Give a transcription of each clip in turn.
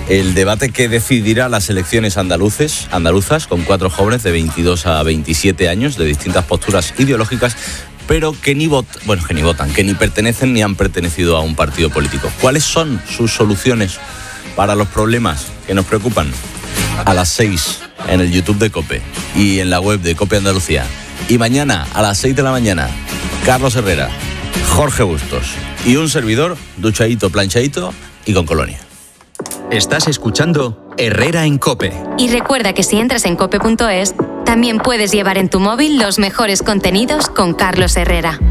El debate que decidirá las elecciones andaluzas, con 4 jóvenes de 22 a 27 años, de distintas posturas ideológicas, pero que ni votan, que ni pertenecen ni han pertenecido a un partido político. ¿Cuáles son sus soluciones para los problemas que nos preocupan? A las 6 en el YouTube de COPE y en la web de COPE Andalucía. Y mañana a las 6 de la mañana, Carlos Herrera, Jorge Bustos y un servidor, duchadito, planchadito y con colonia. Estás escuchando Herrera en COPE. Y recuerda que si entras en cope.es, también puedes llevar en tu móvil los mejores contenidos con Carlos Herrera.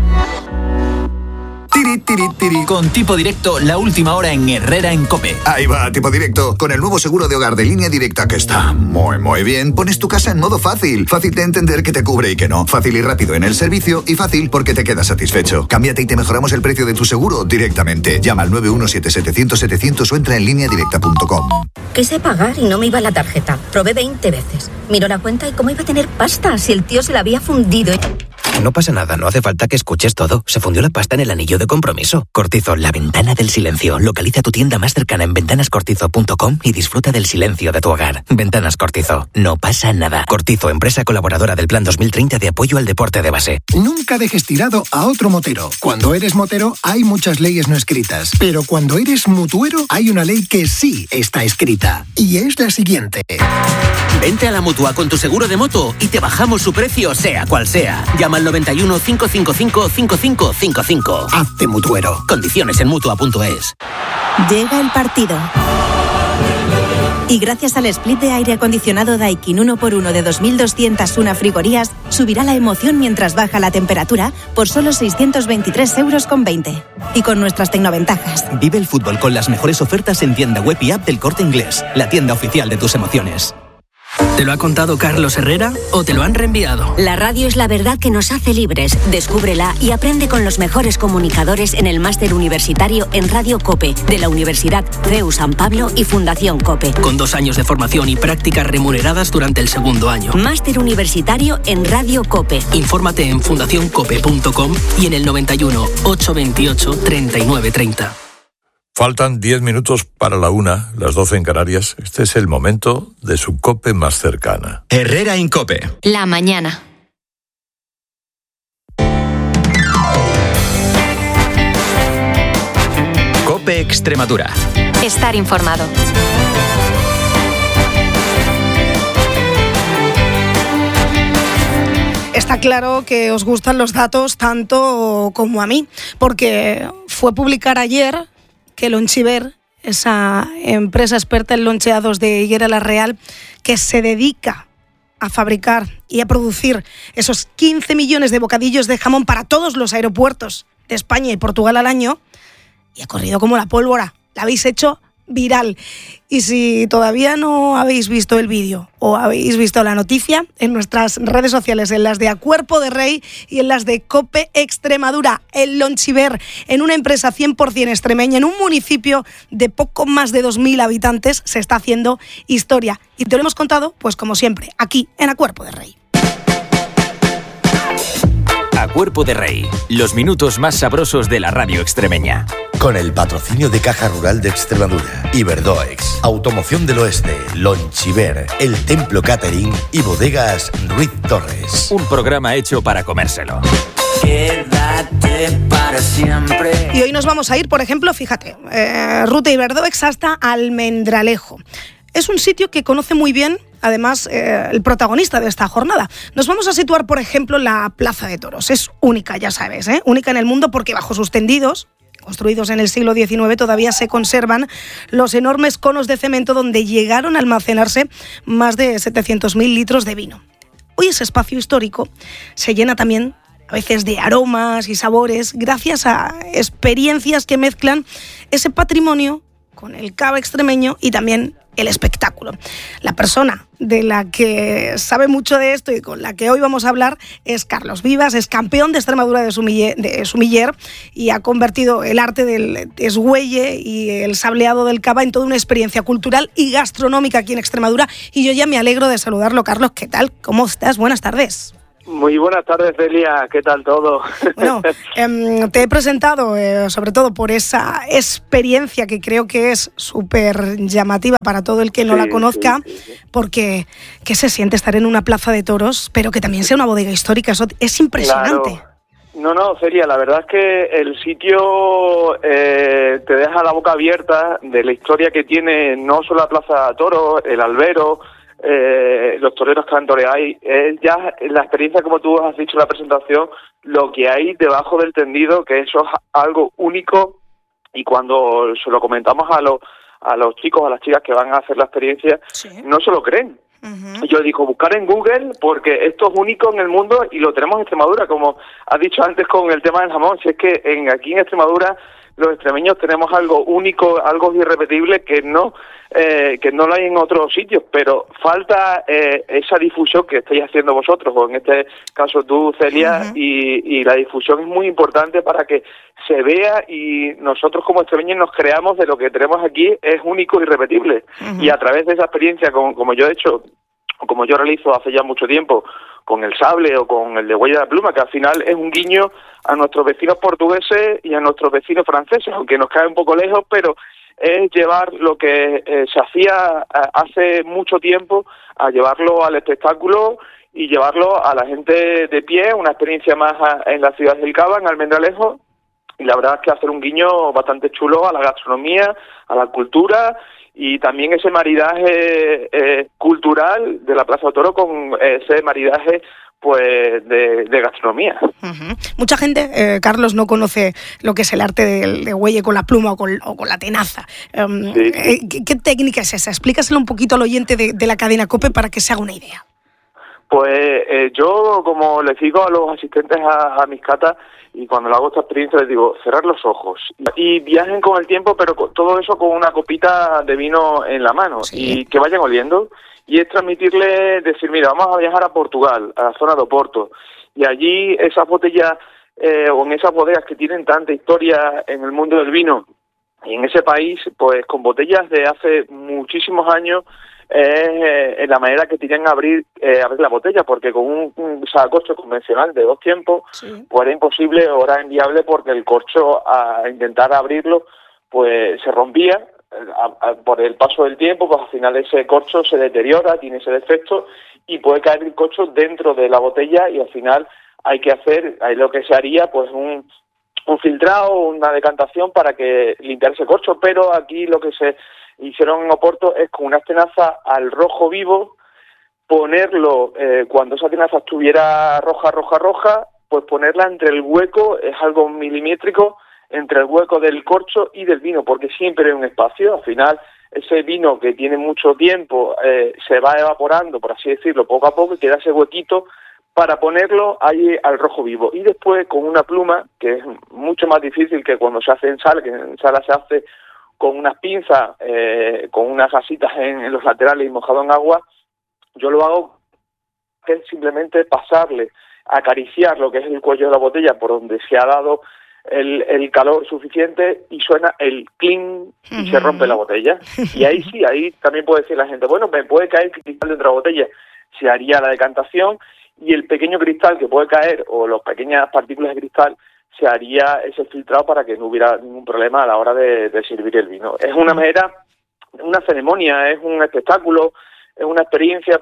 Con Tipo Directo, la última hora en Herrera en COPE. Ahí va, Tipo Directo. Con el nuevo seguro de hogar de Línea Directa, que está muy bien, pones tu casa en modo fácil. Fácil de entender que te cubre y que no. Fácil y rápido en el servicio y fácil porque te quedas satisfecho. Cámbiate y te mejoramos el precio de tu seguro directamente. Llama al 917-700-700 o entra en lineadirecta.com. Quise pagar y no me iba la tarjeta. Probé 20 veces. Miró la cuenta y cómo iba a tener pasta si el tío se la había fundido. No pasa nada, no hace falta que escuches todo. Se fundió la pasta en el anillo de compromiso. Cortizo, la ventana del silencio. Localiza tu tienda más cercana en ventanascortizo.com y disfruta del silencio de tu hogar. Ventanas Cortizo, no pasa nada. Cortizo, empresa colaboradora del Plan 2030 de apoyo al deporte de base. Nunca dejes tirado a otro motero. Cuando eres motero hay muchas leyes no escritas, pero cuando eres mutuero hay una ley que sí está escrita. Y es la siguiente. Vente a la Mutua con tu seguro de moto y te bajamos su precio sea cual sea. Llama al 91 555 5555. Hazte mutuero. Condiciones en Mutua.es. Llega el partido. Y gracias al split de aire acondicionado Daikin 1x1 de 2.201 frigorías, subirá la emoción mientras baja la temperatura por solo 623,20 €. Y con nuestras tecnoventajas. Vive el fútbol con las mejores ofertas en tienda web y app del Corte Inglés, la tienda oficial de tus emociones. ¿Te lo ha contado Carlos Herrera o te lo han reenviado? La radio es la verdad que nos hace libres. Descúbrela y aprende con los mejores comunicadores en el máster universitario en Radio COPE de la Universidad CEU San Pablo y Fundación COPE. Con 2 años de formación y prácticas remuneradas durante el segundo año. Máster universitario en Radio COPE. Infórmate en fundacioncope.com y en el 91 828 3930. Faltan 10 minutos para la 1, las 12 en Canarias. Este es el momento de su COPE más cercana. Herrera en COPE. La mañana. COPE Extremadura. Estar informado. Está claro que os gustan los datos tanto como a mí, porque fue publicar ayer que Lonchiver, esa empresa experta en loncheados de Higuera la Real, que se dedica a fabricar y a producir esos 15 millones de bocadillos de jamón para todos los aeropuertos de España y Portugal al año, y ha corrido como la pólvora. La habéis hecho viral. Y si todavía no habéis visto el vídeo o habéis visto la noticia, en nuestras redes sociales, en las de A Cuerpo de Rey y en las de COPE Extremadura, el Lonchiver, en una empresa 100% extremeña, en un municipio de poco más de 2.000 habitantes, se está haciendo historia. Y te lo hemos contado, pues como siempre, aquí en A Cuerpo de Rey. A Cuerpo de Rey, los minutos más sabrosos de la radio extremeña. Con el patrocinio de Caja Rural de Extremadura, Iberdoex, Automoción del Oeste, Lonchiver, El Templo Catering y Bodegas Ruiz Torres. Un programa hecho para comérselo. Quédate para siempre. Y hoy nos vamos a ir, por ejemplo, fíjate, ruta Iberdoex hasta Almendralejo. Es un sitio que conoce muy bien, además, el protagonista de esta jornada. Nos vamos a situar, por ejemplo, en la Plaza de Toros. Es única, ya sabes, única en el mundo porque bajo sus tendidos, construidos en el siglo XIX, todavía se conservan los enormes conos de cemento donde llegaron a almacenarse más de 700.000 litros de vino. Hoy ese espacio histórico se llena también a veces de aromas y sabores gracias a experiencias que mezclan ese patrimonio con el cava extremeño y también el espectáculo. La persona de la que sabe mucho de esto y con la que hoy vamos a hablar es Carlos Vivas, es campeón de Extremadura de sumiller y ha convertido el arte del desgüelle y el sableado del cava en toda una experiencia cultural y gastronómica aquí en Extremadura, y yo ya me alegro de saludarlo. Carlos, ¿qué tal? ¿Cómo estás? Buenas tardes. Muy buenas tardes, Celia. ¿Qué tal todo? Bueno, te he presentado sobre todo por esa experiencia que creo que es súper llamativa para todo el que no la conozca, porque ¿qué se siente estar en una plaza de toros, pero que también sea una bodega histórica? Eso es impresionante. Claro. No, Celia, la verdad es que el sitio te deja la boca abierta de la historia que tiene no solo la plaza de toros, el albero, los toreros que han toreado ahí. Es ya la experiencia, como tú has dicho en la presentación, lo que hay debajo del tendido, que eso es algo único, y cuando se lo comentamos a los chicos, a las chicas que van a hacer la experiencia, no se lo creen. Yo digo, buscar en Google, porque esto es único en el mundo y lo tenemos en Extremadura, como has dicho antes con el tema del jamón. Si es que aquí en Extremadura los extremeños tenemos algo único, algo irrepetible que no lo hay en otros sitios, pero falta esa difusión que estáis haciendo vosotros, o en este caso tú, Celia, y la difusión es muy importante para que se vea y nosotros como extremeños nos creamos de lo que tenemos aquí es único y irrepetible. Y a través de esa experiencia, como yo he hecho, como yo realizo hace ya mucho tiempo, con el sable o con el de huella de la pluma, que al final es un guiño a nuestros vecinos portugueses y a nuestros vecinos franceses, aunque nos cae un poco lejos, pero es llevar lo que se hacía hace mucho tiempo, a llevarlo al espectáculo y llevarlo a la gente de pie, una experiencia más en la ciudad del Cava, en Almendralejo, y la verdad es que hacer un guiño bastante chulo a la gastronomía, a la cultura, y también ese maridaje cultural de la Plaza de Toro con ese maridaje pues de gastronomía. Mucha gente, Carlos, no conoce lo que es el arte de huelle con la pluma o con la tenaza. ¿Qué técnica es esa? Explícaselo un poquito al oyente de la cadena COPE para que se haga una idea. Pues yo, como les digo a los asistentes a mis catas, y cuando hago esta experiencia les digo, cerrar los ojos y viajen con el tiempo, pero todo eso con una copita de vino en la mano, y que vayan oliendo, y es transmitirle, decir, mira, vamos a viajar a Portugal, a la zona de Oporto, y allí esas botellas o en esas bodegas que tienen tanta historia en el mundo del vino, y en ese país, pues con botellas de hace muchísimos años, en la manera que tienen abrir la botella, porque con un sacacorcho convencional de 2 tiempos, pues era imposible o era inviable, porque el corcho, a intentar abrirlo, pues se rompía por el paso del tiempo, pues al final ese corcho se deteriora, tiene ese defecto y puede caer el corcho dentro de la botella, y al final hay que hacer, lo que se haría, pues un filtrado, una decantación para que limpiar ese corcho, pero aquí lo que se hicieron en Oporto es con una tenaza al rojo vivo, ponerlo, cuando esa tenaza estuviera roja, pues ponerla entre el hueco, es algo milimétrico, entre el hueco del corcho y del vino, porque siempre hay un espacio. Al final, ese vino que tiene mucho tiempo se va evaporando, por así decirlo, poco a poco, y queda ese huequito para ponerlo ahí al rojo vivo. Y después, con una pluma, que es mucho más difícil que cuando se hace en sala, que en sala se hace con unas pinzas, con unas gasitas en los laterales y mojado en agua, yo lo hago que es simplemente pasarle, acariciar lo que es el cuello de la botella por donde se ha dado el calor suficiente, y suena el clink y se rompe la botella. Y ahí sí, ahí también puede decir la gente, bueno, me puede caer cristal dentro de la botella. Se haría la decantación, y el pequeño cristal que puede caer, o las pequeñas partículas de cristal, se haría ese filtrado para que no hubiera ningún problema a la hora de servir el vino. Es una manera, una ceremonia, es un espectáculo, es una experiencia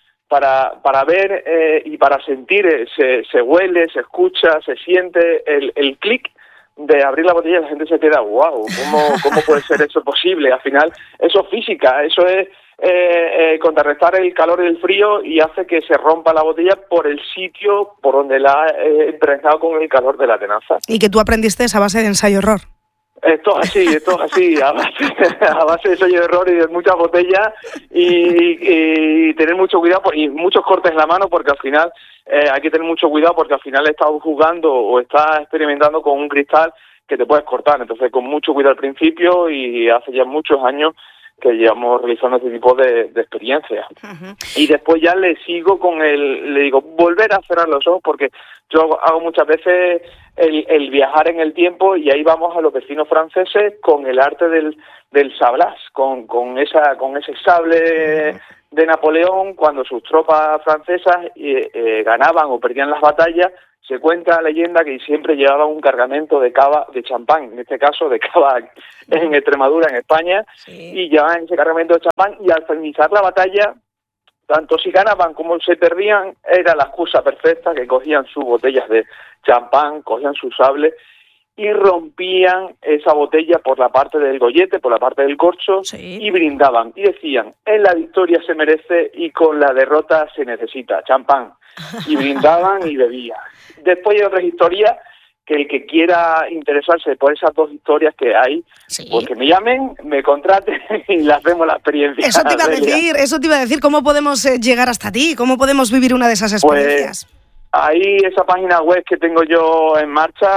para ver y para sentir, se huele, se escucha, se siente el clic de abrir la botella, y la gente se queda, wow, ¿cómo puede ser eso posible? Al final, eso es física, eso es contrarrestar el calor y el frío, y hace que se rompa la botella por el sitio por donde la ha impregnado con el calor de la tenaza. Y que tú aprendiste a base de ensayo-error. Esto es así, a base de ensayo de error y de muchas botellas, y tener mucho cuidado y muchos cortes en la mano, porque al final hay que tener mucho cuidado, porque al final estás jugando o estás experimentando con un cristal que te puedes cortar. Entonces, con mucho cuidado al principio, y hace ya muchos años que llevamos realizando este tipo de experiencias. Y después ya le sigo le digo, volver a cerrar los ojos, porque yo hago muchas veces el viajar en el tiempo, y ahí vamos a los vecinos franceses con el arte del sablage, con ese sable de Napoleón, cuando sus tropas francesas ganaban o perdían las batallas, se cuenta la leyenda que siempre llevaban un cargamento de cava, de champán, en este caso de cava en Extremadura, en España, y llevaban ese cargamento de champán, y al finalizar la batalla, tanto si ganaban como se perdían, era la excusa perfecta, que cogían sus botellas de champán, cogían sus sables y rompían esa botella por la parte del gollete, por la parte del corcho, y brindaban. Y decían, en la victoria se merece y con la derrota se necesita champán. Y brindaban y bebían. Después hay otras historias que el que quiera interesarse por esas dos historias que hay, pues que me llamen, me contraten y le hacemos la experiencia. Eso te iba a decir, ¿cómo podemos llegar hasta ti? ¿Cómo podemos vivir una de esas experiencias? Pues, ahí esa página web que tengo yo en marcha,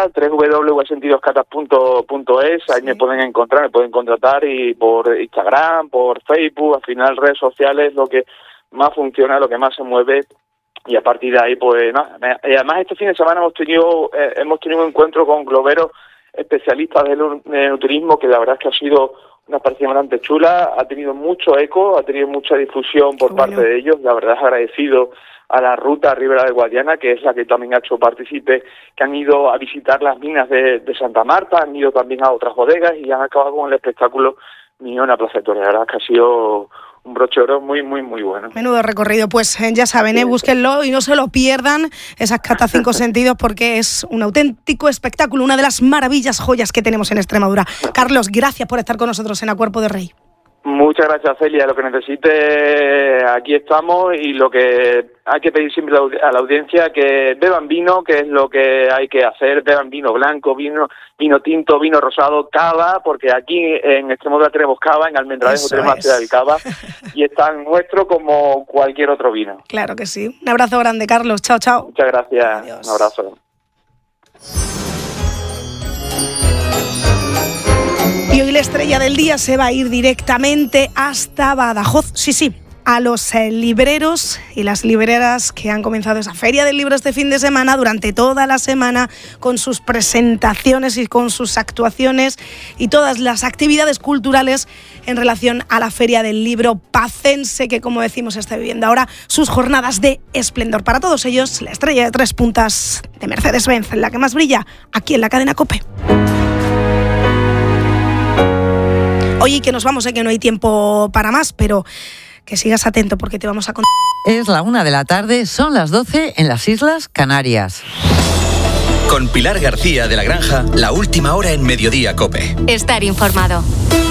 www.sentidoscatas.es, ahí me pueden encontrar, me pueden contratar, y por Instagram, por Facebook, al final redes sociales, lo que más funciona, lo que más se mueve, y a partir de ahí, pues nada. Y además este fin de semana hemos tenido un encuentro con globeros especialistas del turismo, que la verdad es que ha sido una experiencia bastante chula, ha tenido mucho eco, ha tenido mucha difusión por parte de ellos, la verdad es agradecido a la ruta Ribera de Guadiana, que es la que también ha hecho partícipe, que han ido a visitar las minas de Santa Marta, han ido también a otras bodegas y han acabado con el espectáculo Miñona Plaza de Toros. La verdad es que ha sido un broche de oro muy, muy, muy bueno. Menudo recorrido, pues ya saben, búsquenlo y no se lo pierdan, esas catas 5 sentidos, porque es un auténtico espectáculo, una de las maravillas, joyas que tenemos en Extremadura. Carlos, gracias por estar con nosotros en A Cuerpo de Rey. Muchas gracias, Celia. Lo que necesite, aquí estamos, y lo que hay que pedir siempre a la audiencia, que beban vino, que es lo que hay que hacer, beban vino blanco, vino tinto, vino rosado, cava, porque aquí en Extremadura tenemos cava, en Almendralejo tenemos la ciudad del cava, y es tan nuestro como cualquier otro vino. Claro que sí. Un abrazo grande, Carlos. Chao, chao. Muchas gracias. Adiós. Un abrazo. Y hoy la estrella del día se va a ir directamente hasta Badajoz. Sí, a los libreros y las libreras que han comenzado esa Feria del Libro este fin de semana, durante toda la semana, con sus presentaciones y con sus actuaciones y todas las actividades culturales en relación a la Feria del Libro pacense, que, como decimos, está viviendo ahora sus jornadas de esplendor. Para todos ellos, la estrella de 3 puntas de Mercedes-Benz, la que más brilla aquí en la cadena COPE. Oye, que nos vamos, que no hay tiempo para más, pero que sigas atento porque te vamos a contar. Es la 1 p.m, son las 12 en las Islas Canarias. Con Pilar García de la Granja, la última hora en Mediodía COPE. Estar informado.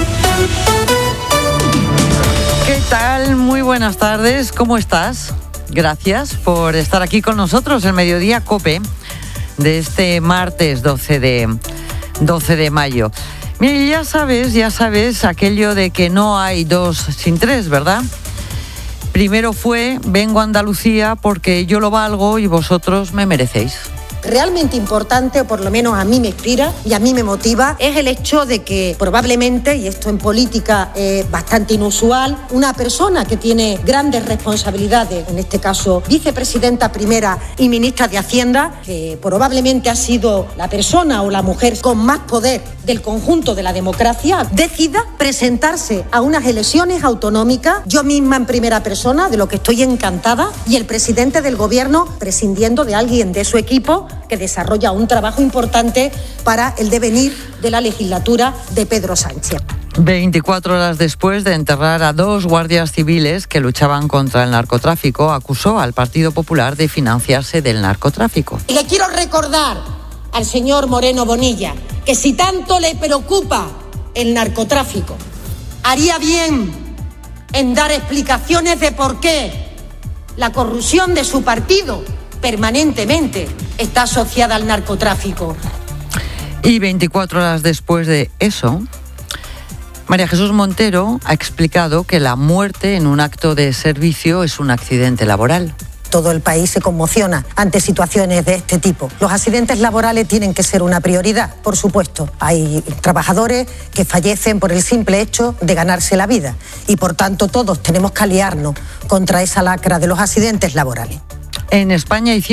¿Qué tal? Muy buenas tardes, ¿cómo estás? Gracias por estar aquí con nosotros en Mediodía COPE de este martes 12 de mayo. Mira, ya sabes aquello de que no hay 2 sin 3, ¿verdad? Primero fue, vengo a Andalucía porque yo lo valgo y vosotros me merecéis. Realmente importante, o por lo menos a mí me inspira y a mí me motiva, es el hecho de que probablemente, y esto en política es bastante inusual, una persona que tiene grandes responsabilidades, en este caso vicepresidenta primera y ministra de Hacienda, que probablemente ha sido la persona o la mujer con más poder del conjunto de la democracia, decida presentarse a unas elecciones autonómicas, yo misma en primera persona, de lo que estoy encantada, y el presidente del gobierno prescindiendo de alguien de su equipo que desarrolla un trabajo importante para el devenir de la legislatura de Pedro Sánchez. 24 horas después de enterrar a 2 guardias civiles que luchaban contra el narcotráfico, acusó al Partido Popular de financiarse del narcotráfico. Y le quiero recordar al señor Moreno Bonilla que si tanto le preocupa el narcotráfico, haría bien en dar explicaciones de por qué la corrupción de su partido permanentemente está asociada al narcotráfico. Y 24 horas después de eso, María Jesús Montero ha explicado que la muerte en un acto de servicio es un accidente laboral. Todo el país se conmociona ante situaciones de este tipo. Los accidentes laborales tienen que ser una prioridad, por supuesto. Hay trabajadores que fallecen por el simple hecho de ganarse la vida y, por tanto, todos tenemos que aliarnos contra esa lacra de los accidentes laborales. En España hay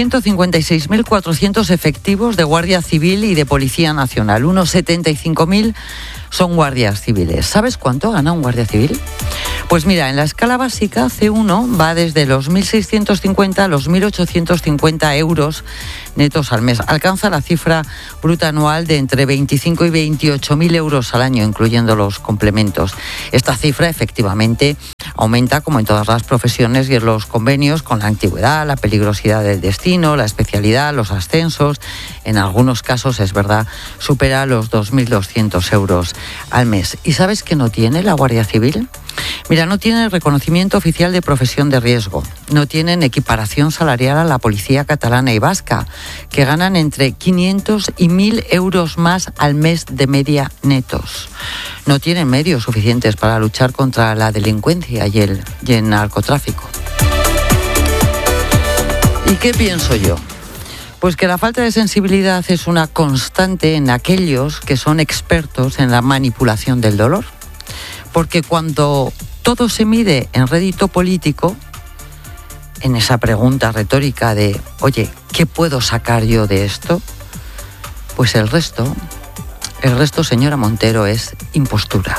156.400 efectivos de Guardia Civil y de Policía Nacional. Unos 75.000 son guardias civiles. ¿Sabes cuánto gana un guardia civil? Pues mira, en la escala básica C1 va desde los 1.650 a los 1.850 euros netos al mes. Alcanza la cifra bruta anual de entre 25 y 28.000 euros al año, incluyendo los complementos. Esta cifra efectivamente aumenta, como en todas las profesiones y en los convenios, con la antigüedad, la peligrosidad del destino, la especialidad, los ascensos. En algunos casos, es verdad, supera los 2.200 euros al mes. ¿Y sabes qué no tiene la Guardia Civil? Mira, no tienen reconocimiento oficial de profesión de riesgo, no tienen equiparación salarial a la policía catalana y vasca, que ganan entre 500 y 1.000 euros más al mes de media netos. No tienen medios suficientes para luchar contra la delincuencia y el narcotráfico. ¿Y qué pienso yo? Pues que la falta de sensibilidad es una constante en aquellos que son expertos en la manipulación del dolor. Porque cuando todo se mide en rédito político, en esa pregunta retórica de, oye, ¿qué puedo sacar yo de esto? Pues el resto, señora Montero, es impostura.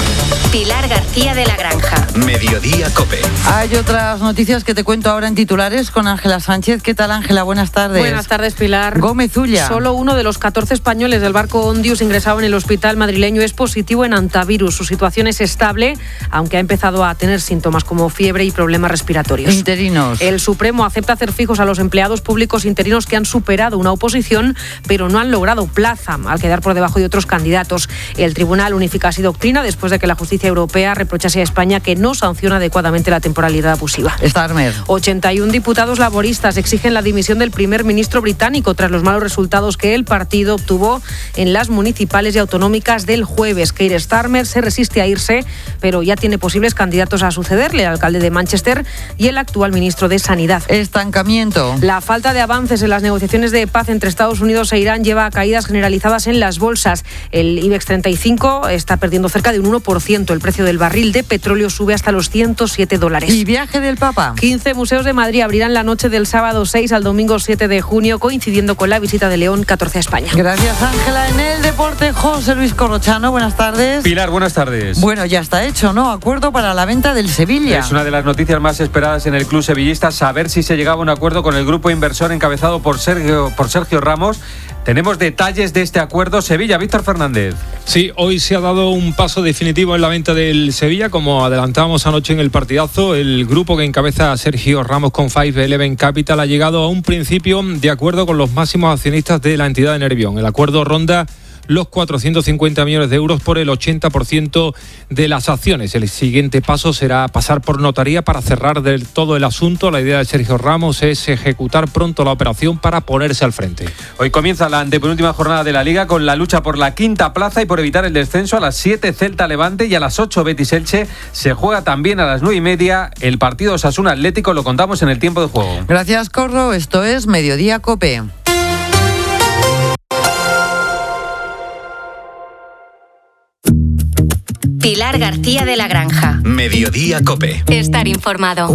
Pilar García de la Granja. Mediodía COPE. Hay otras noticias que te cuento ahora en titulares con Ángela Sánchez. ¿Qué tal, Ángela? Buenas tardes. Buenas tardes, Pilar. Gómez Ulla. Solo uno de los 14 españoles del barco Ondius ingresado en el hospital madrileño es positivo en hantavirus. Su situación es estable, aunque ha empezado a tener síntomas como fiebre y problemas respiratorios. Interinos. El Supremo acepta hacer fijos a los empleados públicos interinos que han superado una oposición, pero no han logrado plaza, al quedar por debajo de otros candidatos. El Tribunal unifica así doctrina después de que la justicia europea reprochase a España que no sanciona adecuadamente la temporalidad abusiva. Starmer. 81 diputados laboristas exigen la dimisión del primer ministro británico tras los malos resultados que el partido obtuvo en las municipales y autonómicas del jueves. Keir Starmer se resiste a irse, pero ya tiene posibles candidatos a sucederle, el alcalde de Manchester y el actual ministro de Sanidad. Estancamiento. La falta de avances en las negociaciones de paz entre Estados Unidos e Irán lleva a caídas generalizadas en las bolsas. El IBEX 35 está perdiendo cerca de un 1%. El precio del barril de petróleo sube hasta los $107. ¿Y viaje del Papa? 15 museos de Madrid abrirán la noche del sábado 6 al domingo 7 de junio, coincidiendo con la visita de León XIV a España. Gracias, Ángela. En el deporte, José Luis Corrochano, buenas tardes. Pilar, buenas tardes. Bueno, ya está hecho, ¿no? Acuerdo para la venta del Sevilla. Es una de las noticias más esperadas en el club sevillista, saber si se llegaba a un acuerdo con el grupo inversor encabezado por Sergio Ramos. Tenemos detalles de este acuerdo. Sevilla, Víctor Fernández. Sí, hoy se ha dado un paso definitivo en la venta del Sevilla, como adelantábamos anoche en el partidazo. El grupo que encabeza a Sergio Ramos con 511 Capital ha llegado a un principio de acuerdo con los máximos accionistas de la entidad de Nervión. El acuerdo ronda los 450 millones de euros por el 80% de las acciones. El siguiente paso será pasar por notaría para cerrar del todo el asunto. La idea de Sergio Ramos es ejecutar pronto la operación para ponerse al frente. Hoy comienza la antepenúltima jornada de la Liga con la lucha por la quinta plaza y por evitar el descenso. A las 7 Celta Levante y a las 8 Betis Elche. Se juega también a las 9:30 el partido Osasuna Atlético. Lo contamos en el tiempo de juego. Gracias, Corro. Esto es Mediodía COPE. Pilar García de la Granja. Mediodía COPE. Estar informado.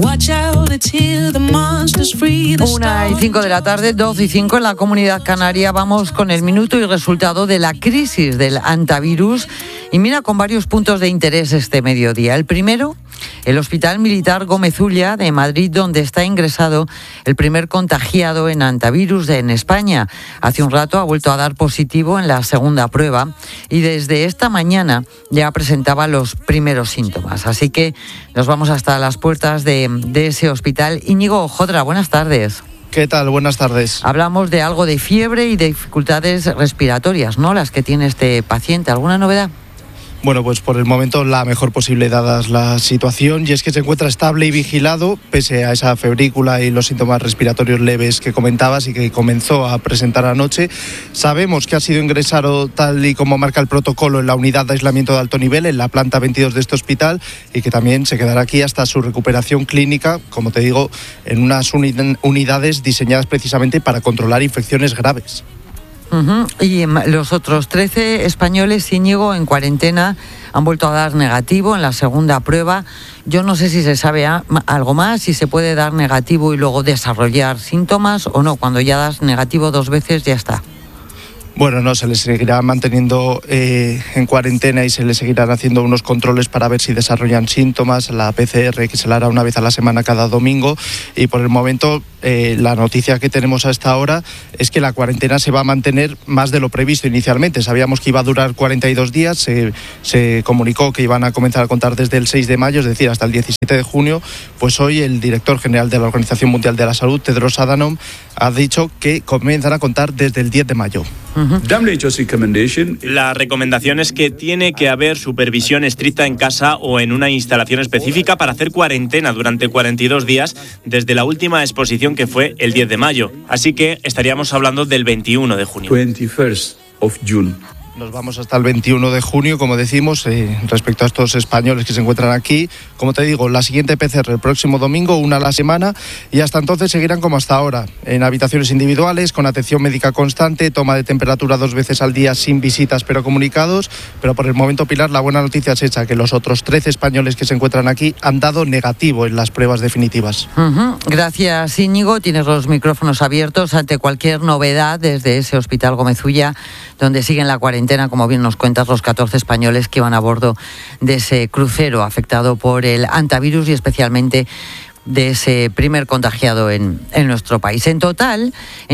1:05 de la tarde, 12:05 en la Comunidad Canaria. Vamos con el minuto y resultado de la crisis del hantavirus. Y mira, con varios puntos de interés este mediodía. El primero, el Hospital Militar Gómez Ulla de Madrid, donde está ingresado el primer contagiado en hantavirus en España. Hace un rato ha vuelto a dar positivo en la segunda prueba y desde esta mañana ya presentaba los primeros síntomas. Así que nos vamos hasta las puertas de ese hospital. Íñigo Jodra, buenas tardes. ¿Qué tal? Buenas tardes. Hablamos de algo de fiebre y de dificultades respiratorias, ¿no? Las que tiene este paciente. ¿Alguna novedad? Bueno, pues por el momento la mejor posible dada la situación, y es que se encuentra estable y vigilado pese a esa febrícula y los síntomas respiratorios leves que comentabas y que comenzó a presentar anoche. Sabemos que ha sido ingresado tal y como marca el protocolo en la unidad de aislamiento de alto nivel, en la planta 22 de este hospital, y que también se quedará aquí hasta su recuperación clínica, como te digo, en unas unidades diseñadas precisamente para controlar infecciones graves. Y los otros 13 españoles, Íñigo, en cuarentena, han vuelto a dar negativo en la segunda prueba. Yo no sé si se sabe algo más, si se puede dar negativo y luego desarrollar síntomas o no. Cuando ya das negativo 2 veces ya está. Bueno, no, se les seguirá manteniendo en cuarentena y se les seguirán haciendo unos controles para ver si desarrollan síntomas, la PCR que se la hará una vez a la semana cada domingo, y por el momento la noticia que tenemos a esta hora es que la cuarentena se va a mantener más de lo previsto inicialmente. Sabíamos que iba a durar 42 días, se comunicó que iban a comenzar a contar desde el 6 de mayo, es decir, hasta el 17 de junio, pues hoy el director general de la Organización Mundial de la Salud, Tedros Adhanom, ha dicho que comienzan a contar desde el 10 de mayo. La recomendación es que tiene que haber supervisión estricta en casa o en una instalación específica para hacer cuarentena durante 42 días desde la última exposición, que fue el 10 de mayo. Así que estaríamos hablando del 21 de junio. 21st of June. Nos vamos hasta el 21 de junio, como decimos, respecto a estos españoles que se encuentran aquí. Como te digo, la siguiente PCR el próximo domingo, una a la semana, y hasta entonces seguirán como hasta ahora, en habitaciones individuales, con atención médica constante, toma de temperatura 2 veces al día, sin visitas pero comunicados. Pero por el momento, Pilar, la buena noticia es esa, que los otros 13 españoles que se encuentran aquí han dado negativo en las pruebas definitivas. Gracias, Íñigo. Tienes los micrófonos abiertos ante cualquier novedad desde ese Hospital Gómez Ulla, donde siguen la cuarentena, como bien nos cuentas, los 14 españoles que iban a bordo de ese crucero afectado por el hantavirus y especialmente de ese primer contagiado en nuestro país. En total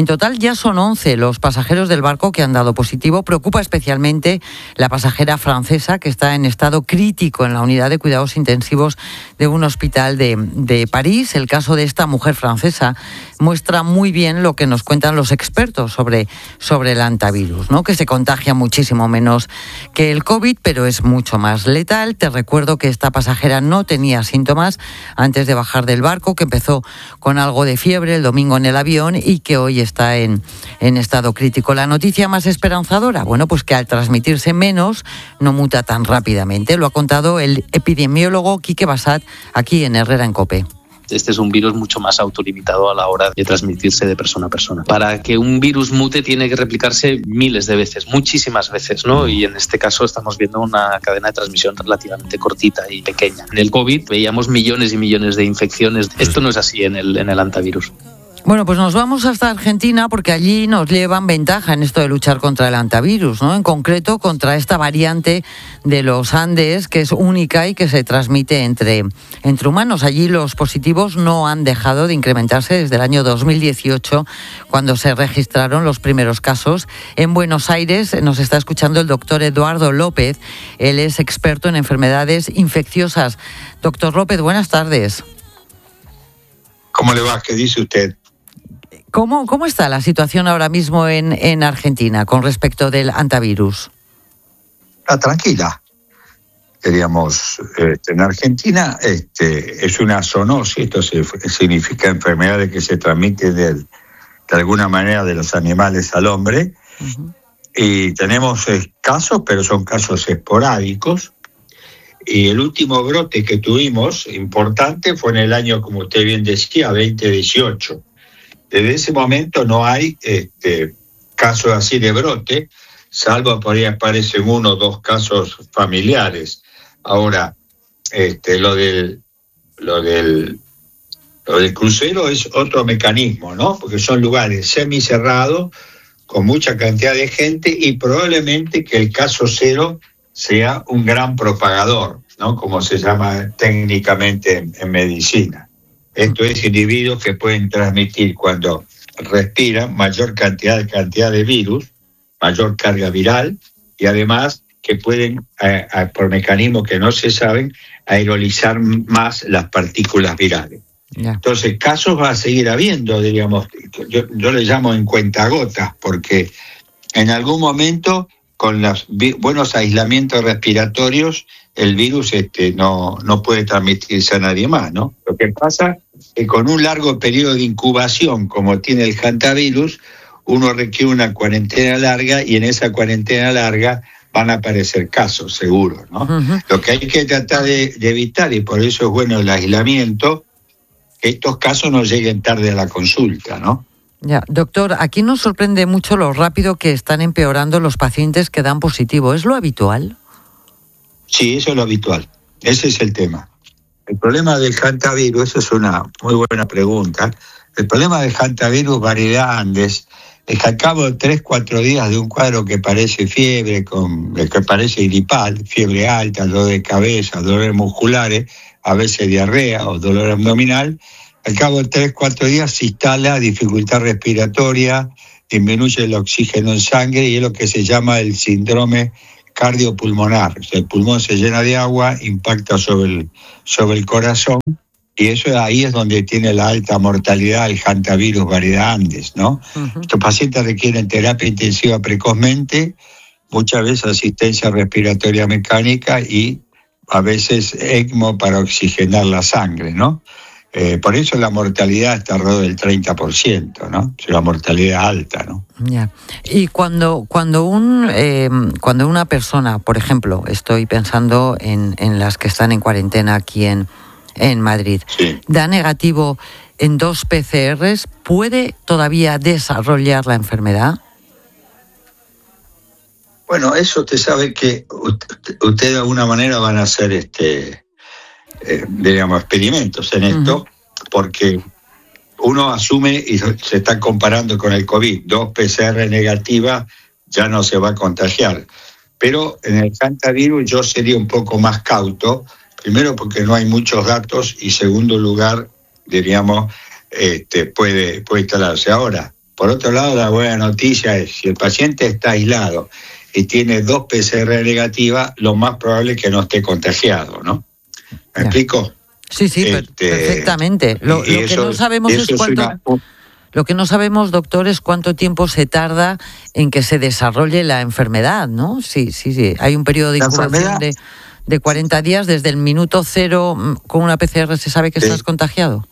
ya son 11 los pasajeros del barco que han dado positivo. Preocupa especialmente la pasajera francesa, que está en estado crítico en la unidad de cuidados intensivos de un hospital de París. El caso de esta mujer francesa muestra muy bien lo que nos cuentan los expertos sobre el hantavirus, ¿no? Que se contagia muchísimo menos que el COVID, pero es mucho más letal. Te recuerdo que esta pasajera no tenía síntomas antes de bajar del barco, que empezó con algo de fiebre el domingo en el avión y que hoy está en estado crítico. La noticia más esperanzadora, bueno, pues que al transmitirse menos no muta tan rápidamente. Lo ha contado el epidemiólogo Quique Bassat aquí en Herrera en COPE. Este es un virus mucho más autolimitado a la hora de transmitirse de persona a persona. Para que un virus mute tiene que replicarse miles de veces, muchísimas veces, ¿no? Y en este caso estamos viendo una cadena de transmisión relativamente cortita y pequeña. En el COVID veíamos millones y millones de infecciones. Esto no es así en el hantavirus. Bueno, pues nos vamos hasta Argentina porque allí nos llevan ventaja en esto de luchar contra el hantavirus, ¿no? En concreto contra esta variante de los Andes, que es única y que se transmite entre humanos. Allí los positivos no han dejado de incrementarse desde el año 2018, cuando se registraron los primeros casos. En Buenos Aires nos está escuchando el doctor Eduardo López. Él es experto en enfermedades infecciosas. Doctor López, buenas tardes. ¿Cómo le va? ¿Qué dice usted? ¿Cómo está la situación ahora mismo en Argentina con respecto del hantavirus? Tranquila. Queríamos, en Argentina es una zoonosis, esto significa enfermedades que se transmiten de alguna manera de los animales al hombre. Uh-huh. Y tenemos casos, pero son casos esporádicos. Y el último brote que tuvimos, importante, fue en el año, como usted bien decía, 2018. Desde ese momento no hay casos así de brote, salvo por ahí aparecen 1 o 2 casos familiares. Ahora, lo del crucero es otro mecanismo, ¿no? Porque son lugares semicerrados, con mucha cantidad de gente, y probablemente que el caso cero sea un gran propagador, ¿no? Como se llama técnicamente en medicina. Esto es individuos que pueden transmitir cuando respiran mayor cantidad de virus, mayor carga viral, y además que pueden, por mecanismos que no se saben, aerolizar más las partículas virales. Yeah. Entonces, casos va a seguir habiendo, diríamos, yo le llamo en cuentagotas, porque en algún momento, con los buenos aislamientos respiratorios, el virus no puede transmitirse a nadie más, ¿no? Lo que pasa es que con un largo periodo de incubación, como tiene el hantavirus, uno requiere una cuarentena larga, y en esa cuarentena larga van a aparecer casos, seguro, ¿no? Uh-huh. Lo que hay que tratar de evitar, y por eso es bueno el aislamiento, que estos casos no lleguen tarde a la consulta, ¿no? Ya, doctor, aquí nos sorprende mucho lo rápido que están empeorando los pacientes que dan positivo. ¿Es lo habitual? Sí, eso es lo habitual. Ese es el tema. El problema del hantavirus, eso es una muy buena pregunta. El problema del hantavirus variedad Andes es que al cabo de 3-4 días de un cuadro que parece fiebre, que parece gripal, fiebre alta, dolor de cabeza, dolores musculares, a veces diarrea o dolor abdominal, al cabo de 3-4 días se instala dificultad respiratoria, disminuye el oxígeno en sangre y es lo que se llama el síndrome cardiopulmonar. O sea, el pulmón se llena de agua, impacta sobre el corazón y eso ahí es donde tiene la alta mortalidad el hantavirus variedad Andes, ¿no? Estos pacientes requieren terapia intensiva precozmente, muchas veces asistencia respiratoria mecánica y a veces ECMO para oxigenar la sangre, ¿no? Por eso la mortalidad está alrededor del 30%, ¿no? Es la mortalidad alta, ¿no? Ya. Y cuando una persona, por ejemplo, estoy pensando en las que están en cuarentena aquí en Madrid, sí, da negativo en 2 PCRs, ¿puede todavía desarrollar la enfermedad? Bueno, eso usted sabe que usted de alguna manera van a hacer digamos, experimentos en esto, porque uno asume y se está comparando con el COVID, 2 PCR negativas ya no se va a contagiar. Pero en el hantavirus yo sería un poco más cauto, primero porque no hay muchos datos y segundo lugar, diríamos, puede instalarse. Ahora, por otro lado, la buena noticia es, si el paciente está aislado y tiene 2 PCR negativas, lo más probable es que no esté contagiado, ¿no? ¿Me explico? Sí, perfectamente. Lo que no sabemos es cuánto... Lo que no sabemos, doctor, es cuánto tiempo se tarda en que se desarrolle la enfermedad, ¿no? Sí. Hay un periodo de incubación de 40 días. Desde el minuto 0 con una PCR se sabe que estás contagiado.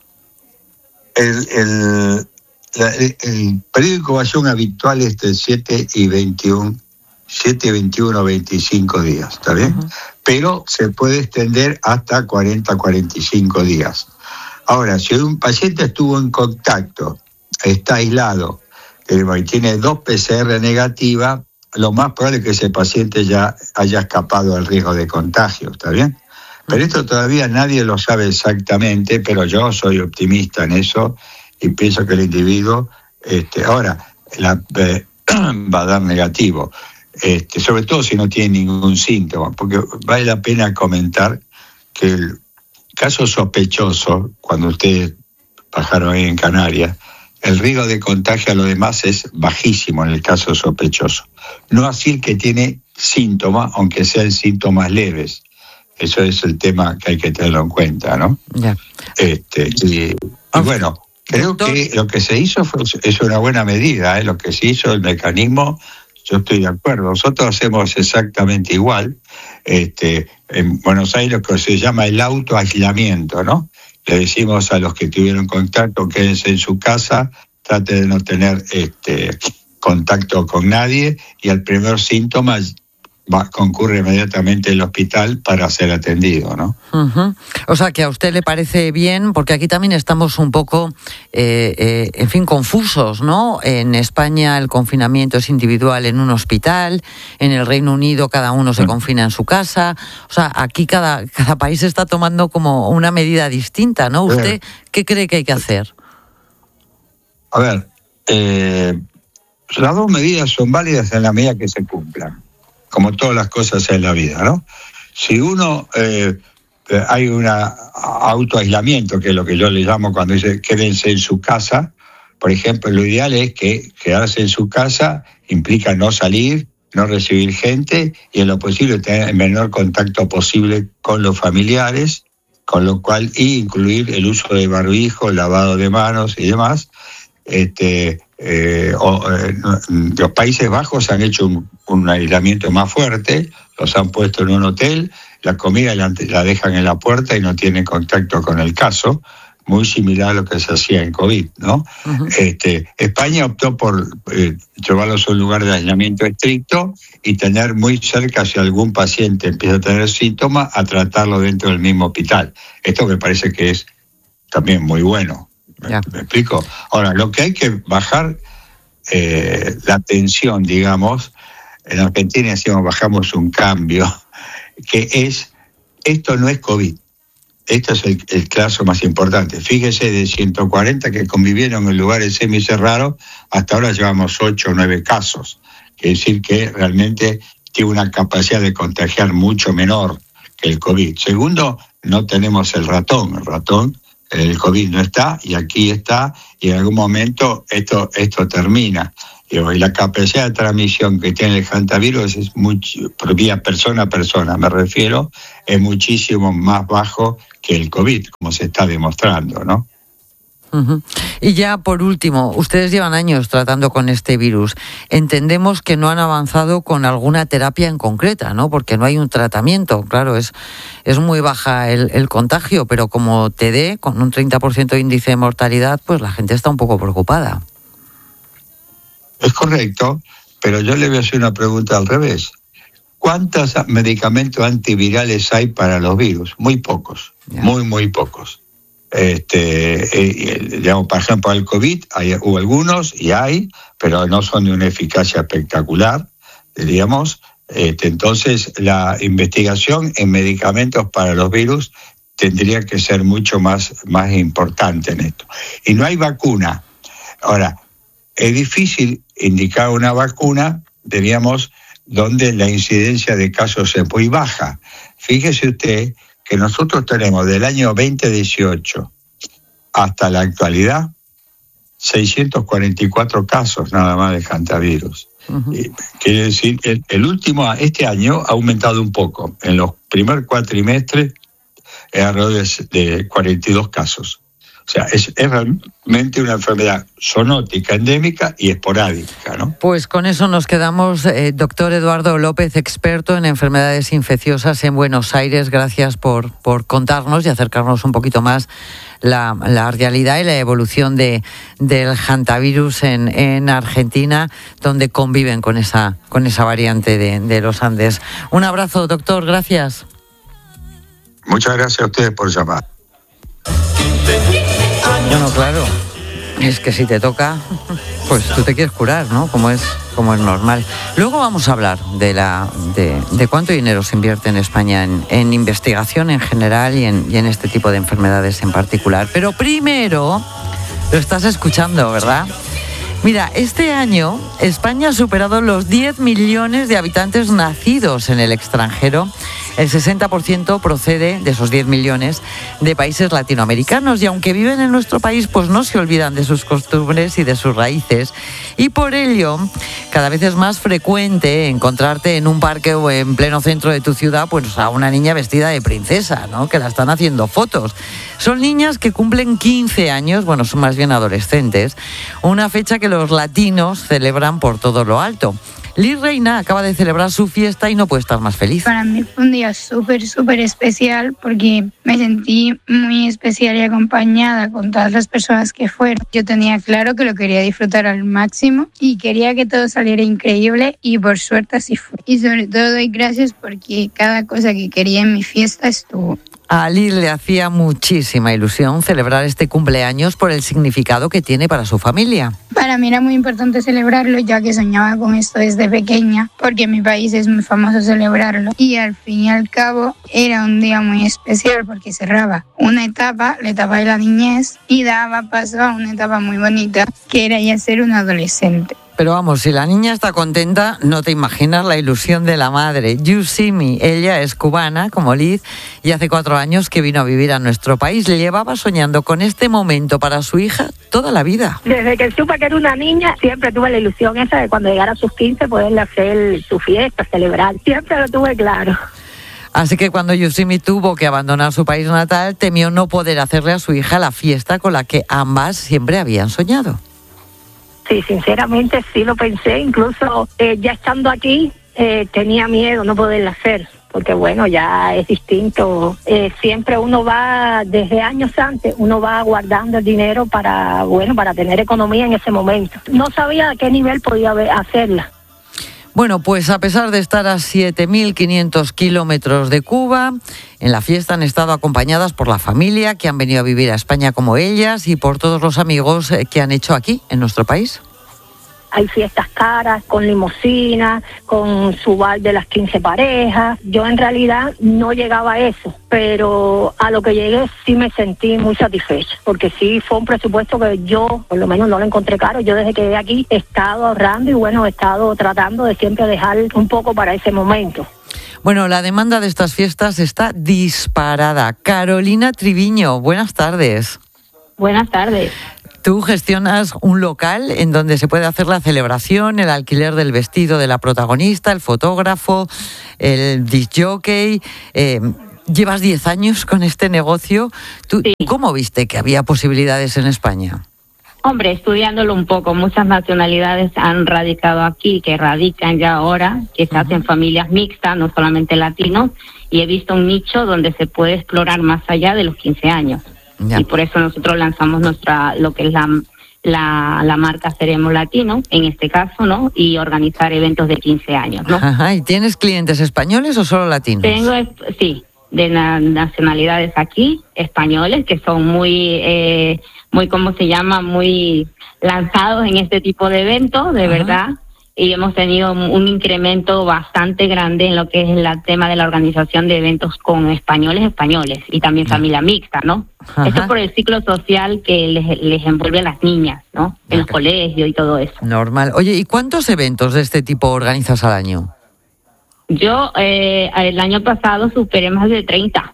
El periodo de incubación habitual es de 7 y 21, 25 días, ¿está bien? Pero se puede extender hasta 40-45 días. Ahora, si un paciente estuvo en contacto, está aislado, y tiene 2 PCR negativas, lo más probable es que ese paciente ya haya escapado del riesgo de contagio, ¿está bien? Pero esto todavía nadie lo sabe exactamente, pero yo soy optimista en eso y pienso que el individuo ahora va a dar negativo. Sobre todo si no tiene ningún síntoma, porque vale la pena comentar que el caso sospechoso, cuando ustedes bajaron ahí en Canarias, el riesgo de contagio a los demás es bajísimo en el caso sospechoso. No así el que tiene síntomas, aunque sean síntomas leves. Eso es el tema que hay que tenerlo en cuenta, ¿no? Ya. Y bueno, creo que lo que se hizo es una buena medida, lo que se hizo, el mecanismo. Yo estoy de acuerdo. Nosotros hacemos exactamente igual. En Buenos Aires, lo que se llama el autoaislamiento, ¿no? Le decimos a los que tuvieron contacto, quédense en su casa, traten de no tener contacto con nadie y al primer síntoma concurre inmediatamente al hospital para ser atendido, ¿no? O sea, que a usted le parece bien, porque aquí también estamos un poco, confusos, ¿no? En España el confinamiento es individual en un hospital, en el Reino Unido cada uno se confina en su casa, o sea, aquí cada país está tomando como una medida distinta, ¿no? ¿Usted qué cree que hay que hacer? A ver, las 2 medidas son válidas en la medida que se cumplan, como todas las cosas en la vida, ¿no? Si uno hay un autoaislamiento, que es lo que yo le llamo cuando dice quédense en su casa, por ejemplo, lo ideal es que quedarse en su casa implica no salir, no recibir gente y en lo posible tener el menor contacto posible con los familiares, con lo cual incluir el uso de barbijo, lavado de manos y demás. Los Países Bajos han hecho un aislamiento más fuerte, los han puesto en un hotel, la comida la dejan en la puerta y no tienen contacto con el caso, muy similar a lo que se hacía en COVID, ¿no? España optó por llevarlos a un lugar de aislamiento estricto y tener muy cerca, si algún paciente empieza a tener síntomas, a tratarlo dentro del mismo hospital. Esto me parece que es también muy bueno. ¿Me explico? Ahora, lo que hay que bajar la tensión, digamos, en Argentina decimos bajamos un cambio, que es, esto no es COVID. este es el caso más importante. Fíjese, de 140 que convivieron en lugares semicerrados, hasta ahora llevamos 8 o 9 casos. Quiere decir que realmente tiene una capacidad de contagiar mucho menor que el COVID. Segundo, no tenemos el ratón. El COVID no está, y aquí está, y en algún momento esto termina. Y la capacidad de transmisión que tiene el hantavirus es vía persona a persona, me refiero, es muchísimo más bajo que el COVID, como se está demostrando, ¿no? Uh-huh. Y ya por último, ustedes llevan años tratando con este virus. Entendemos que no han avanzado con alguna terapia en concreta, ¿no? Porque no hay un tratamiento. Claro, es muy baja el contagio, pero como te dé, con un 30% de índice de mortalidad, pues la gente está un poco preocupada. Es correcto, pero yo le voy a hacer una pregunta al revés. ¿Cuántos medicamentos antivirales hay para los virus? Muy pocos, muy pocos. Digamos, por ejemplo, al COVID hubo algunos y hay, pero no son de una eficacia espectacular, digamos. Entonces, la investigación en medicamentos para los virus tendría que ser mucho más importante en esto. Y no hay vacuna. Ahora, es difícil indicar una vacuna, diríamos, donde la incidencia de casos es muy baja. Fíjese usted que nosotros tenemos del año 2018 hasta la actualidad 644 casos nada más de hantavirus. Uh-huh. Quiere decir, este año ha aumentado un poco. En los primeros cuatrimestres es alrededor de 42 casos. O sea, es realmente una enfermedad zoonótica, endémica y esporádica, ¿no? Pues con eso nos quedamos. Doctor Eduardo López, experto en enfermedades infecciosas en Buenos Aires, gracias por contarnos y acercarnos un poquito más la realidad y la evolución del hantavirus en Argentina, donde conviven con esa variante de los Andes. Un abrazo, doctor, gracias. Muchas gracias a ustedes por llamar. Bueno, claro, es que si te toca, pues tú te quieres curar, ¿no? Como es normal. Luego vamos a hablar de cuánto dinero se invierte en España en investigación en general y en este tipo de enfermedades en particular. Pero primero, lo estás escuchando, ¿verdad? Mira, este año España ha superado los 10 millones de habitantes nacidos en el extranjero. El 60% procede de esos 10 millones de países latinoamericanos, y aunque viven en nuestro país, pues no se olvidan de sus costumbres y de sus raíces. Y por ello, cada vez es más frecuente encontrarte en un parque o en pleno centro de tu ciudad, pues a una niña vestida de princesa, ¿no? Que la están haciendo fotos. Son niñas que cumplen 15 años, bueno, son más bien adolescentes, una fecha que los latinos celebran por todo lo alto. Liz Reina acaba de celebrar su fiesta y no puede estar más feliz. Para mí fue un día súper especial, porque me sentí muy especial y acompañada con todas las personas que fueron. Yo tenía claro que lo quería disfrutar al máximo y quería que todo saliera increíble, y por suerte así fue. Y sobre todo doy gracias porque cada cosa que quería en mi fiesta estuvo. A Liz le hacía muchísima ilusión celebrar este cumpleaños por el significado que tiene para su familia. Para mí era muy importante celebrarlo, ya que soñaba con esto desde pequeña, porque en mi país es muy famoso celebrarlo. Y al fin y al cabo era un día muy especial, porque cerraba una etapa, la etapa de la niñez, y daba paso a una etapa muy bonita, que era ya ser un adolescente. Pero vamos, si la niña está contenta, no te imaginas la ilusión de la madre. Yusimi, ella es cubana, como Liz, y hace 4 años que vino a vivir a nuestro país. Le llevaba soñando con este momento para su hija toda la vida. Desde que supe que era una niña, siempre tuve la ilusión esa de cuando llegara a sus 15 poderle hacer su fiesta, celebrar. Siempre lo tuve claro. Así que cuando Yusimi tuvo que abandonar su país natal, temió no poder hacerle a su hija la fiesta con la que ambas siempre habían soñado. Sí, sinceramente sí lo pensé, incluso ya estando aquí tenía miedo no poderla hacer, porque bueno, ya es distinto. Siempre uno va, desde años antes, uno va guardando el dinero para tener economía en ese momento. No sabía a qué nivel podía hacerla. Bueno, pues a pesar de estar a 7.500 kilómetros de Cuba, en la fiesta han estado acompañadas por la familia que han venido a vivir a España como ellas, y por todos los amigos que han hecho aquí, en nuestro país. hay fiestas caras, con limusina, con su bar de las 15 parejas. Yo en realidad no llegaba a eso, pero a lo que llegué sí me sentí muy satisfecha, porque sí fue un presupuesto que yo por lo menos no lo encontré caro. Yo desde que llegué aquí he estado ahorrando y bueno, he estado tratando de siempre dejar un poco para ese momento. Bueno, la demanda de estas fiestas está disparada. Carolina Triviño, buenas tardes. Buenas tardes. Tú gestionas un local en donde se puede hacer la celebración, el alquiler del vestido de la protagonista, el fotógrafo, el disc jockey. Llevas 10 años con este negocio. ¿Tú cómo viste que había posibilidades en España? Hombre, estudiándolo un poco, muchas nacionalidades han radicado aquí, que radican ya ahora, que se hacen familias mixtas, no solamente latinos, y he visto un nicho donde se puede explorar más allá de los 15 años. Ya. Y por eso nosotros lanzamos lo que es la marca Seremos Latino, en este caso, ¿no? Y organizar eventos de 15 años, ¿no? Ajá. ¿Y tienes clientes españoles o solo latinos? Tengo, sí, de nacionalidades aquí, españoles, que son muy, ¿cómo se llama? Muy lanzados en este tipo de eventos, de verdad. Y hemos tenido un incremento bastante grande en lo que es el tema de la organización de eventos con españoles y también familia mixta, ¿no? Ajá. Esto por el ciclo social que les envuelve a las niñas, ¿no? En los colegios y todo eso. Normal. Oye, ¿y cuántos eventos de este tipo organizas al año? Yo el año pasado superé más de 30.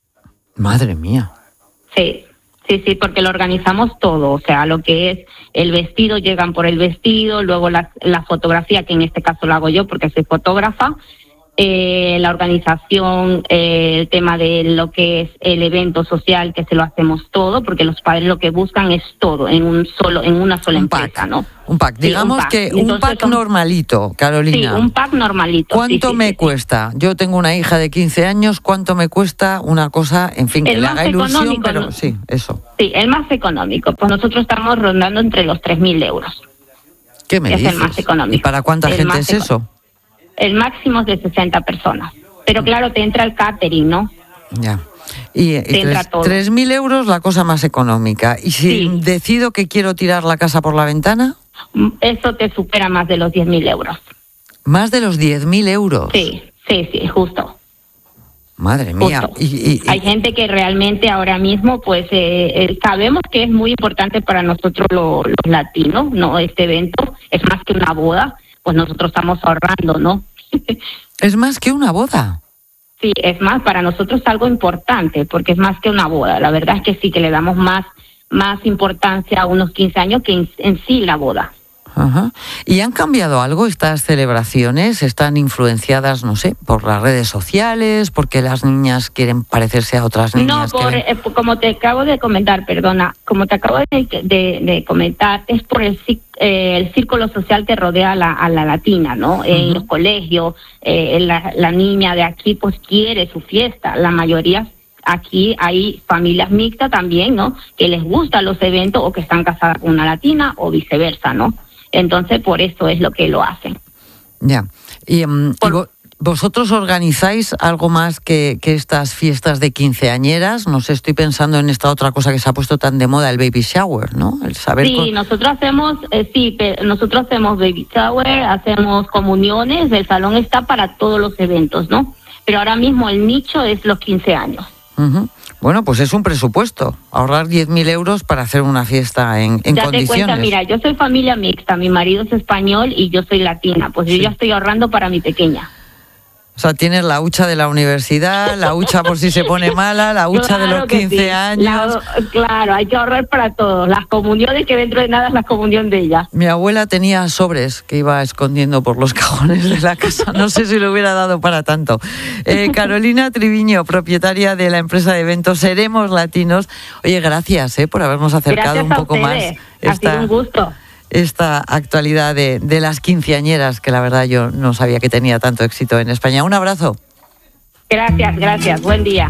Madre mía. Sí. Sí, porque lo organizamos todo, o sea, lo que es el vestido, llegan por el vestido, luego la fotografía, que en este caso lo hago yo porque soy fotógrafa, la organización, el tema de lo que es el evento social, que se lo hacemos todo, porque los padres lo que buscan es todo en una sola empresa, ¿no? Un pack, digamos que un pack normalito, Carolina. Sí, un pack normalito. ¿Cuánto me cuesta? Yo tengo una hija de 15 años, ¿cuánto me cuesta una cosa, en fin, que le haga ilusión, pero ¿no? Sí, eso. Sí, el más económico, pues nosotros estamos rondando entre los 3.000 euros. ¿Qué me dices? Es el más económico. ¿Y para cuánta gente es eso? El máximo es de 60 personas. Pero claro, te entra el catering, ¿no? Ya. Y 3.000 euros la cosa más económica. ¿Y si decido que quiero tirar la casa por la ventana? Eso te supera más de los 10.000 euros. ¿Más de los 10.000 euros? Sí, justo. Madre mía. Hay gente que realmente ahora mismo, pues, sabemos que es muy importante para nosotros los latinos, ¿no? Este evento es más que una boda, pues nosotros estamos ahorrando, ¿no? ¿Es más que una boda? Sí, es más, para nosotros es algo importante, porque es más que una boda. La verdad es que sí, que le damos más importancia a unos 15 años que en sí la boda. Ajá. ¿Y han cambiado algo estas celebraciones? ¿Están influenciadas, no sé, por las redes sociales? ¿Porque las niñas quieren parecerse a otras niñas? No, como te acabo de comentar, como te acabo de comentar, es por el círculo social que rodea a la latina, ¿no? En los colegios, la niña de aquí pues quiere su fiesta. La mayoría aquí hay familias mixtas también, ¿no? Que les gustan los eventos o que están casadas con una latina o viceversa, ¿no? Entonces, por eso es lo que lo hacen. Ya. Y vosotros organizáis algo más que estas fiestas de quinceañeras. No sé, estoy pensando en esta otra cosa que se ha puesto tan de moda, el baby shower, ¿no? El saber. Sí, nosotros hacemos, nosotros hacemos baby shower, hacemos comuniones. El salón está para todos los eventos, ¿no? Pero ahora mismo el nicho es los 15 años. Uh-huh. Bueno, pues es un presupuesto, ahorrar 10.000 euros para hacer una fiesta en condiciones. Ya te cuenta, mira, yo soy familia mixta, mi marido es español y yo soy latina, pues yo ya estoy ahorrando para mi pequeña. O sea, tienes la hucha de la universidad, la hucha por si se pone mala, la hucha de los 15 años. Claro, hay que ahorrar para todo. Las comuniones, que dentro de nada es la comunión de ella. Mi abuela tenía sobres que iba escondiendo por los cajones de la casa. No sé si le hubiera dado para tanto. Carolina Triviño, propietaria de la empresa de eventos Seremos Latinos. Oye, gracias por habernos acercado un poco más. Ha sido un gusto. Esta actualidad de las quinceañeras, que la verdad yo no sabía que tenía tanto éxito en España. Un abrazo. Gracias. Buen día.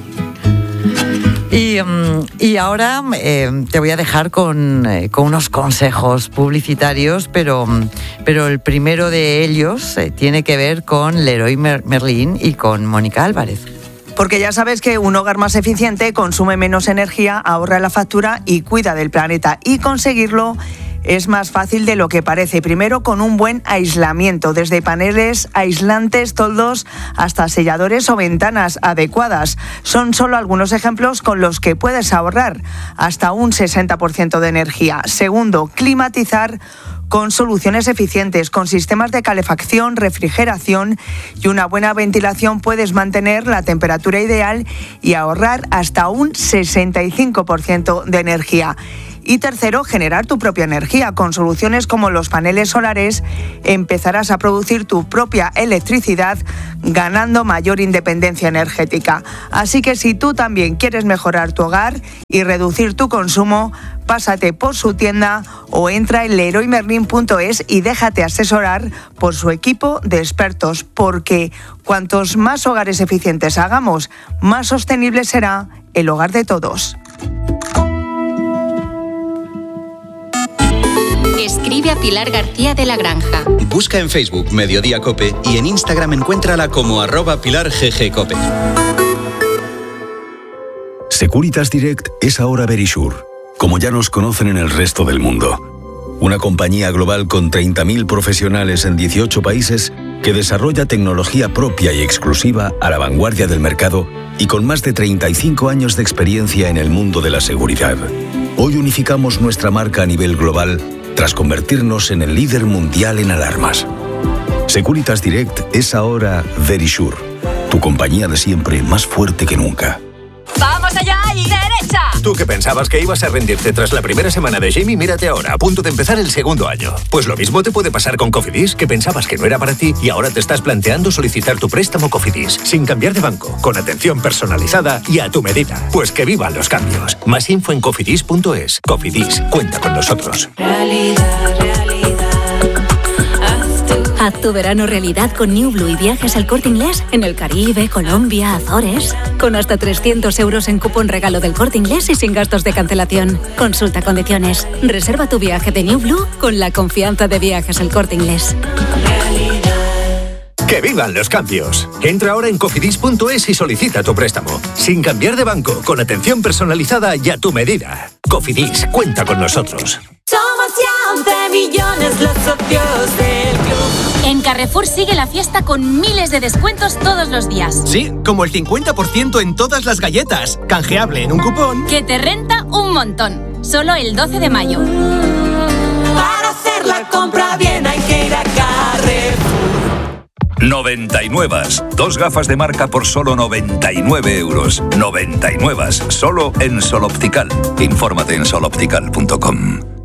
Y ahora te voy a dejar con unos consejos publicitarios, pero el primero de ellos tiene que ver con Leroy Merlin y con Mónica Álvarez. Porque ya sabes que un hogar más eficiente consume menos energía, ahorra la factura y cuida del planeta. Y conseguirlo es más fácil de lo que parece. Primero, con un buen aislamiento, desde paneles aislantes, toldos, hasta selladores o ventanas adecuadas. Son solo algunos ejemplos con los que puedes ahorrar hasta un 60% de energía. Segundo, climatizar con soluciones eficientes, con sistemas de calefacción, refrigeración y una buena ventilación puedes mantener la temperatura ideal y ahorrar hasta un 65% de energía. Y tercero, generar tu propia energía. Con soluciones como los paneles solares empezarás a producir tu propia electricidad, ganando mayor independencia energética. Así que si tú también quieres mejorar tu hogar y reducir tu consumo, pásate por su tienda o entra en leroymerlin.es y déjate asesorar por su equipo de expertos, porque cuantos más hogares eficientes hagamos, más sostenible será el hogar de todos. Escribe a Pilar García de la Granja. Busca en Facebook Mediodía Cope y en Instagram encuéntrala como @PilarGGCope. Securitas Direct es ahora Verisure, como ya nos conocen en el resto del mundo. Una compañía global con 30.000 profesionales en 18 países que desarrolla tecnología propia y exclusiva a la vanguardia del mercado y con más de 35 años de experiencia en el mundo de la seguridad. Hoy unificamos nuestra marca a nivel global tras convertirnos en el líder mundial en alarmas. Securitas Direct es ahora Verisure, tu compañía de siempre más fuerte que nunca. ¡Vamos allá y derecha! Tú que pensabas que ibas a rendirte tras la primera semana de Jamie, mírate ahora, a punto de empezar el segundo año. Pues lo mismo te puede pasar con Cofidis, que pensabas que no era para ti y ahora te estás planteando solicitar tu préstamo Cofidis, sin cambiar de banco, con atención personalizada y a tu medida. Pues que vivan los cambios. Más info en cofidis.es. Cofidis, cuenta con nosotros. Haz tu verano realidad con New Blue y viajes al Corte Inglés en el Caribe, Colombia, Azores. Con hasta 300 euros en cupón regalo del Corte Inglés y sin gastos de cancelación. Consulta condiciones. Reserva tu viaje de New Blue con la confianza de Viajes al Corte Inglés. ¡Que vivan los cambios! Entra ahora en cofidis.es y solicita tu préstamo. Sin cambiar de banco, con atención personalizada y a tu medida. Cofidis, cuenta con nosotros. Somos ya 11 millones los socios del club. En Carrefour sigue la fiesta con miles de descuentos todos los días. Sí, como el 50% en todas las galletas. Canjeable en un cupón que te renta un montón. Solo el 12 de mayo. Para hacer la compra bien hay que ir a Carrefour. 99. Dos gafas de marca por solo 99 euros. 99. Solo en Sol Optical. Infórmate en soloptical.com.